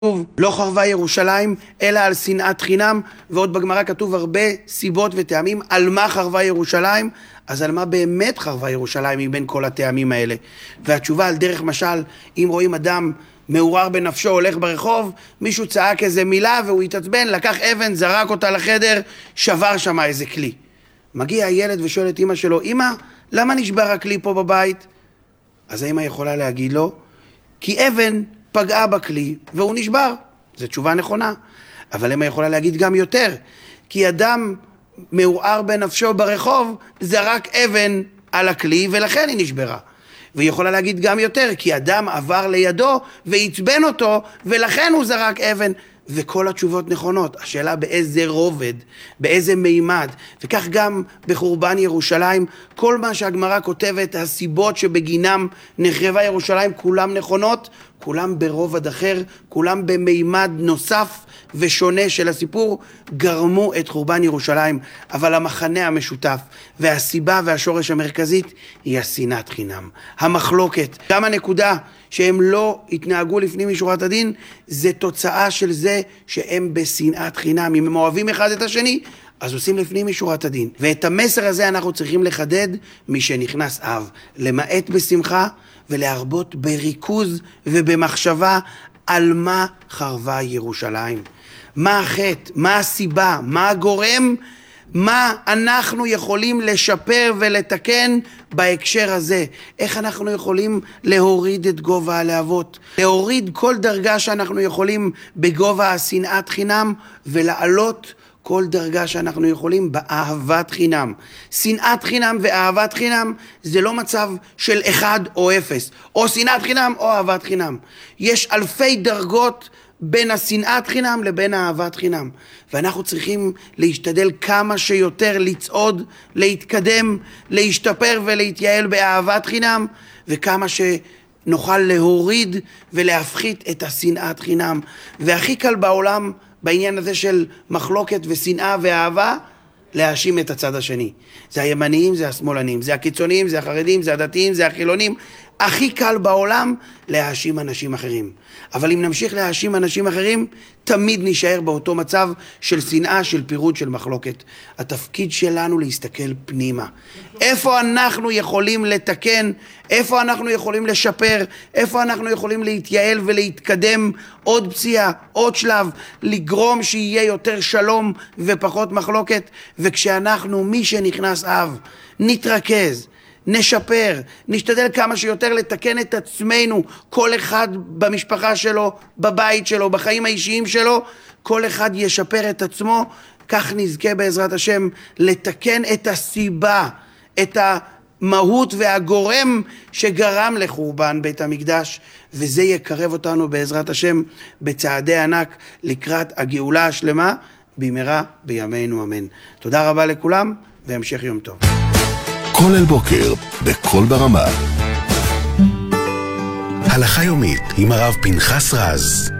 לא חרבה ירושלים אלא על שנאת חינם, ועוד בגמרא כתוב הרבה סיבות וטעמים על מה חרבה ירושלים. אז על מה באמת חרבה ירושלים מבין כל הטעמים האלה? והתשובה על דרך משל, אם רואים אדם מעורר בנפשו הולך ברחוב, מישהו צעק איזה מילה והוא התעצבן, לקח אבן, זרק אותה לחדר, שבר שמה איזה כלי. מגיע הילד ושואל את אמא שלו, אמא, למה נשבר הכלי פה בבית? אז האמא יכולה להגיד לו, כי אבן פגעה בכלי והוא נשבר. זו תשובה נכונה. אבל אמא יכולה להגיד גם יותר, כי אדם מעורר בנפשו ברחוב זרק אבן על הכלי ולכן היא נשברה. והיא יכולה להגיד גם יותר, כי אדם עבר לידו והצבן אותו ולכן הוא זרק אבן. וכל התשובות נכונות. השאלה באיזה רובד, באיזה מימד. וכך גם בחורבן ירושלים, כל מה שהגמרא כותבת, הסיבות שבגינם נחרבה ירושלים, כולם נכונות, כולם ברובד אחר, כולם במימד נוסף ושונה של הסיפור, גרמו את חורבן ירושלים. אבל המחנה המשותף והסיבה והשורש המרכזית היא השנאת חינם. המחלוקת, גם הנקודה שהם לא התנהגו לפנים משורת הדין, זה תוצאה של זה שהם בשנאת חינם. אם הם אוהבים אחד את השני, אז עושים לפנים משורת הדין. ואת המסר הזה אנחנו צריכים לחדד משנכנס אב. למעט בשמחה ולהרבות בריכוז ובמחשבה על מה חרבה ירושלים. מה החטא, מה הסיבה, מה הגורם, מה אנחנו יכולים לשפר ולתקן בהקשר הזה. איך אנחנו יכולים להוריד את גובה הלהבות, להוריד כל דרגה שאנחנו יכולים בגובה השנאת חינם, ולעלות כל דרגה שאנחנו יכולים באהבת חינם. שנאת חינם ואהבת חינם זה לא מצב של 1 או 0, או שנאת חינם או אהבת חינם. יש אלפי דרגות בין השנאת חינם לבין אהבת חינם. ואנחנו צריכים להשתדל כמה שיותר לצעוד, להתקדם, להשתפר ולהתייעל באהבת חינם, וכמה שנוכל להוריד ולהפחית את השנאת חינם. והכי קל בעולם בעניין הזה של מחלוקת ושנאה ואהבה, להאשים את הצד השני. זה הימניים, זה השמאלנים, זה הקיצוניים, זה החרדים, זה הדתיים, זה החילונים. הכי קל בעולם להאשים אנשים אחרים. אבל אם נמשיך להאשים אנשים אחרים, תמיד נשאר באותו מצב של שנאה, של פירוד, של מחלוקת. התפקיד שלנו להסתכל פנימה. איפה אנחנו יכולים לתקן, איפה אנחנו יכולים לשפר, איפה אנחנו יכולים להתייעל ולהתקדם עוד פסיעה, עוד שלב, לגרום שיהיה יותר שלום ופחות מחלוקת. וכשאנחנו, מי שנכנס אב, נתרכז, נשפר, נשתדל כמה שיותר לתקן את עצמנו, כל אחד במשפחה שלו, בבית שלו, בחיים האישיים שלו, כל אחד ישפר את עצמו, כך נזכה בעזרת השם לתקן את הסיבה, את המהות והגורם שגרם לחורבן בית המקדש, וזה יקרב אותנו בעזרת השם בצעדי ענק לקראת הגאולה השלמה, במהרה בימינו אמן. תודה רבה לכולם והמשך יום טוב. כל אל בוקר, בכל ברמה. הלכה יומית עם הרב פנחס רז.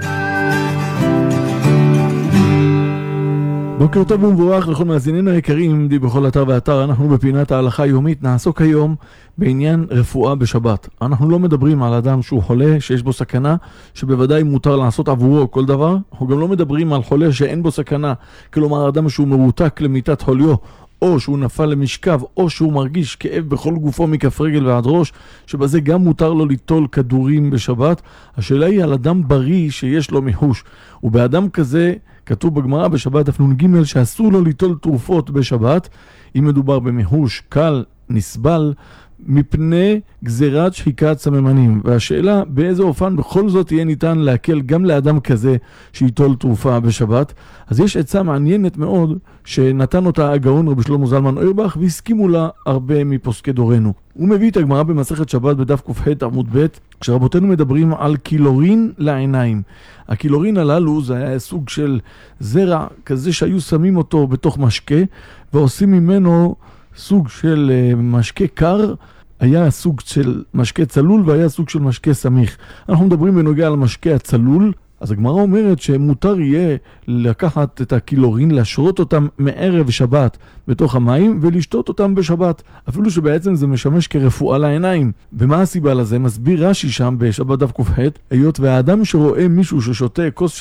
בוקר טוב ומבורך לכל מאזינינו היקרים, די בכל אתר ואתר. אנחנו בפינת ההלכה היומית נעסוק היום בעניין רפואה בשבת. אנחנו לא מדברים על אדם שהוא חולה, שיש בו סכנה, שבוודאי מותר לעשות עבורו כל דבר. אנחנו גם לא מדברים על חולה שאין בו סכנה, כלומר אדם שהוא מרותק למיטת חוליו, או שהוא נפל למשכב, או שהוא מרגיש כאב בכל גופו מכף רגל ועד ראש, שבזה גם מותר לו ליטול כדורים בשבת. השאלה היא על אדם בריא שיש לו מיחוש. ובאדם כזה כתוב בגמרא בשבת דף נ"ג שאסור לו ליטול תרופות בשבת, אם מדובר במיחוש קל, נסבל, מפני גזירת שחיקת סממנים. והשאלה באיזה אופן בכל זאת יהיה ניתן להקל גם לאדם כזה שיטול תרופה בשבת. אז יש עצה מעניינת מאוד שנתן אותה הגאון רבי שלמה זלמן אוירבך, והסכימו לה הרבה מפוסקי דורנו. הוא מביא את הגמרא במסכת שבת בדף ק"ח עמוד ב', כשרבותינו מדברים על קילורין לעיניים. הקילורין הללו זה היה סוג של זרע כזה שהיו שמים אותו בתוך משקה ועושים ממנו סוג של משקה קר. היה סוג של משקה צלול והיה סוג של משקה סמיך. אנחנו מדברים בנוגע על משקה הצלול. אז הגמרא אומרת שמותר יהיה לקחת את הקילורין, להשרות אותם מערב שבת בתוך המים ולשתות אותם בשבת, אפילו שבעצם זה משמש כרפואה לעיניים. ומה הסיבה לזה? מסביר רש"י שם בשבת דף ק"ח, היות והאדם שרואה מישהו ששותה כוס